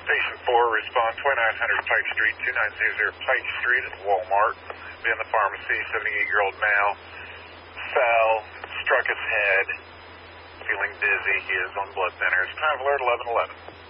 Station 4, respond 2900 Pike Street, 2900 Pike Street at Walmart. Be in the pharmacy, 78-year-old male. Fell, struck his head, feeling dizzy. He is on blood thinners. Time of alert 1111.